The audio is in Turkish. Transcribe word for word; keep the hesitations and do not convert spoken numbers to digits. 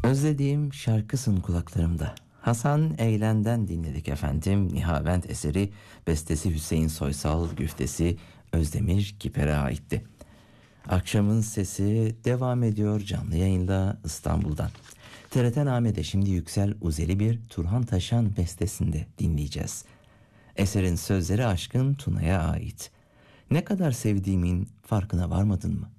Özlediğim şarkısın kulaklarımda. Hasan Eylen'den dinledik efendim. Nihavent eseri, bestesi Hüseyin Soysal, güftesi Özdemir Kiper'e aitti. Akşamın sesi devam ediyor canlı yayında İstanbul'dan. T R T Name'de şimdi Yüksel Uzeli bir Turhan Taşan bestesinde dinleyeceğiz. Eserin sözleri Aşkın Tuna'ya ait. Ne kadar sevdiğimin farkına varmadın mı?